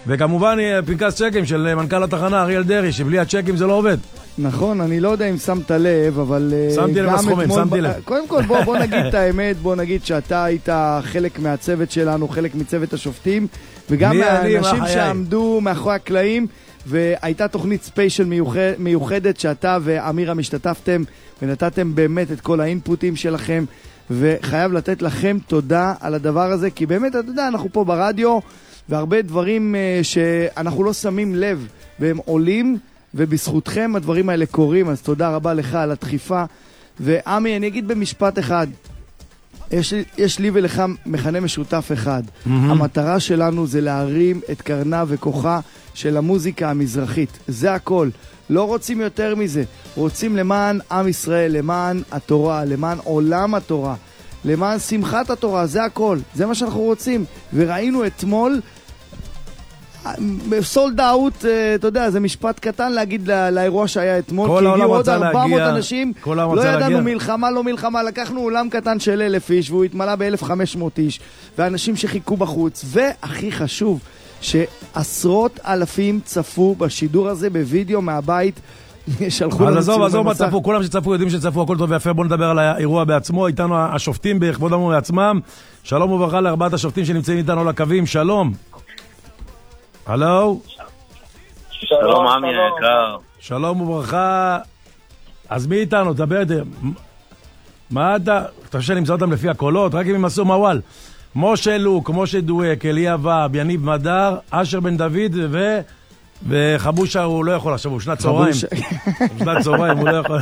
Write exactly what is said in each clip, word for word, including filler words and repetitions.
וכמובן פנקס צ'קים של מנכ"ל התחנה, אריאל דרי, שבלי הצ'קים זה לא עובד. נכון, אני לא יודע אם שמת לב, אבל... שמתי לב בסכומים, שמתי לב. קודם כל, בוא, בוא נגיד את האמת, בוא נגיד שאתה היית חלק מהצוות שלנו, חלק מצוות השופטים, וגם מהאנשים שעמדו מאחורי הקלעים, והייתה תוכנית ספיישל מיוחד, מיוחדת שאתה ואמירה משתתפתם, ונתתם באמת את כל האינפוטים שלכם, וחייב לתת לכם תודה על הדבר הזה, כי באמת, אתה יודע, אנחנו פה ברדיו, והרבה דברים uh, שאנחנו לא שמים לב, והם עולים, ובזכותכם הדברים האלה קורים, אז תודה רבה לך על הדחיפה. ועמי, אני אגיד במשפט אחד, יש, יש לי ולך מכנה משותף אחד. Mm-hmm. המטרה שלנו זה להרים את קרנה וכוחה של המוזיקה המזרחית. זה הכל. לא רוצים יותר מזה. רוצים למען עם ישראל, למען התורה, למען עולם התורה, למען שמחת התורה, זה הכל. זה מה שאנחנו רוצים. וראינו אתמול, סולד אאוט, אתה יודע, זה משפט קטן להגיד לאירוע שהיה אתמול, כי הגיעו עוד ארבע מאות אנשים, לא ידענו מלחמה, לא מלחמה, לקחנו אולם קטן של אלף איש, והוא התמלא ב-אלף וחמש מאות איש, ואנשים שחיכו בחוץ, והכי חשוב, שעשרות אלפים צפו בשידור הזה בווידאו מהבית, שלחו אז עזוב, עזוב מה צפו, כולם שצפו יודעים שצפו, הכל טוב ויפה. בואו נדבר על האירוע בעצמו, איתנו השופטים בכבודם ובעצמם. שלום וברכה לארבעת השופטים שנמצאים איתנו לקווים, שלום. הלו? שלום עמי היקר. שלום וברכה. אז מי איתנו? דבר, מה אתה? אתה חושב שנמצא אותם לפי הקולות? רק אם הם עשו מוואל. משה לוק, משה דואק, אליה ואב, יניב מדר, אשר בן דוד ו... וחבושה הוא לא יכול עכשיו, הוא שנת צהריים. שנת צהריים הוא לא יכול.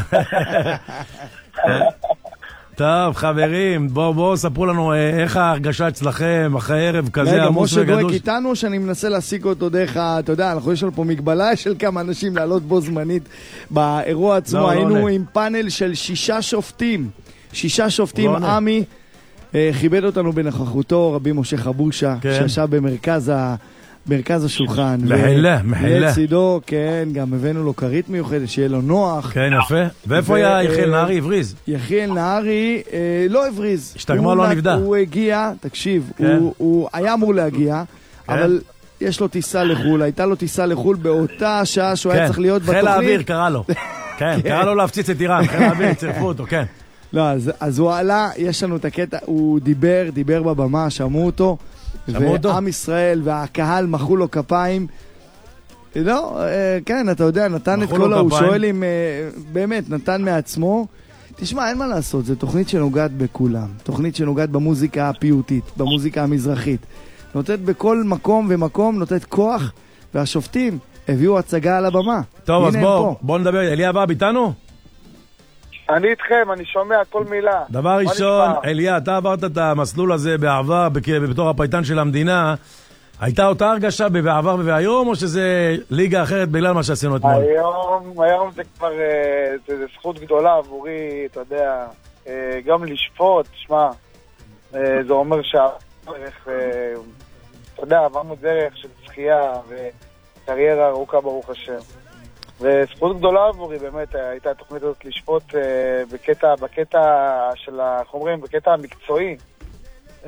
טוב, חברים, בואו בואו ספרו לנו איך ההרגשה אצלכם אחרי ערב כזה עמוס וגדוש. רגע, משה דואק איתנו שאני מנסה להשיג אותו דרך, אתה יודע, אנחנו יש לנו פה מגבלה של כמה אנשים לעלות בו זמנית באירוע עצמו. היינו עם פאנל של שישה שופטים. שישה שופטים, עמי כיבד אותנו בנוכחותו, רבי משה חבושה, שישב במרכז ה... מרכז השולחן. מחילה, מחילה. לצידו, כן, גם הבאנו לו כרית מיוחדת, שיהיה לו נוח. כן, יפה. ואיפה היה יחיאל נהרי? הבריז? יחיאל נהרי לא הבריז. השתגמר לא נבדע. הוא הגיע, תקשיב, הוא היה אמור להגיע, אבל יש לו טיסה לחול, הייתה לו טיסה לחול באותה השעה שהוא היה צריך להיות בתוכנית. חיל האוויר קרא לו. כן, קרא לו להפציץ את איראן, חיל האוויר, צירפו אותו, כן. לא, אז הוא עלה, יש לנו את הקטע, הוא דיבר, דיבר בבמה, שמעו אותו. ועם ישראל והקהל מחאו לו כפיים. לא, כן, אתה יודע, נתן את כל הוא שואל אם באמת נתן מעצמו. תשמע, אין מה לעשות, זו תוכנית שנוגעת בכולם, תוכנית שנוגעת במוזיקה הפיוטית, במוזיקה המזרחית, נותנת בכל מקום ומקום, נותנת כוח, והשופטים הביאו הצגה על הבמה. טוב, אז בוא, בוא נדבר. אליה ואב איתנו? אני איתכם, אני שומע כל מילה. דבר ראשון, אליה, אתה עברת את המסלול הזה בעבר, בתור הפייטן של המדינה. הייתה אותה הרגשה בעבר ובהיום, או שזה ליגה אחרת בגלל מה שעשינו אתמול? היום, היום זה כבר, זה, זה זכות גדולה עבורי, אתה יודע, גם לשפוט, שמה, זה אומר שהדרך, אתה יודע, עברנו דרך של צחייה וקריירה ארוכה ברוך השם. וזכות גדולה עבורי, באמת, הייתה התוכנית הזאת לשפוט uh, בקטע, בקטע של החומרים, בקטע המקצועי. Uh,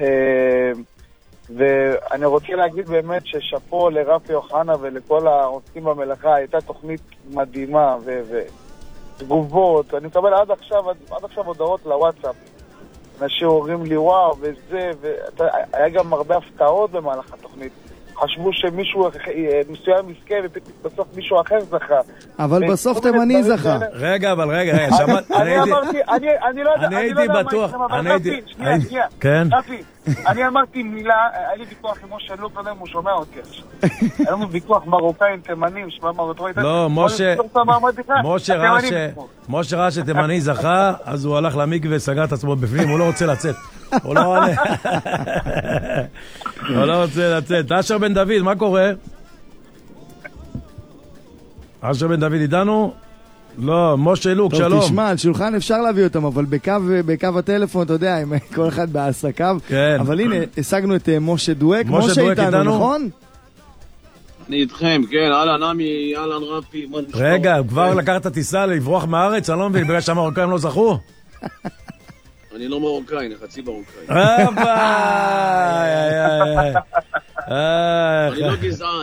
ואני רוצה להגיד באמת ששפו לרפי אוחנה ולכל העוסקים במלאכה, הייתה תוכנית מדהימה ותגובות. אני מקבל עד עכשיו, עד, עד עכשיו הודעות לוואטסאפ. אנשים אומרים לי וואו וזה, והיה גם הרבה הפתעות במהלך התוכנית. חשבו שמישהו מסוים מסכה ובסוף מישהו אחר זכה. אבל בסוף תימני זכה. רגע, אבל רגע, אני אמרתי, אני לא יודע, אני הייתי בטוח, אני הייתי, שנייה, שנייה, כן? רפי, אני אמרתי מילה, היה לי ויכוח עם משה לוק, לא יודע אם הוא שומע אותי עכשיו. היה לנו ויכוח מרוקאים, תימנים, שמע מרוקאים. לא, משה ראה שתימני זכה, אז הוא הלך למקווה וסגר את עצמו בפנים, הוא לא רוצה לצאת. הוא לא עולה. הוא לא רוצה לצאת. אשר בן דוד, מה קורה? אשר בן דוד איתנו? לא, משה לוק, שלום. טוב, תשמע, על שולחן אפשר להביא אותם, אבל בקו, בקו הטלפון, אתה יודע, עם כל אחד בעסקיו. כן. אבל הנה, השגנו את משה דואק. משה, משה איתנו, איתנו, נכון? אני איתכם, כן, אהלן עמי, אהלן רפי. רגע, כבר לקח את הטיסה לברוח מהארץ, אני לא מבין, בגלל שהמרוקאים לא זכו? אני לא מרוקאי, אני חצי מרוקאי. אבא! אני לא גזען.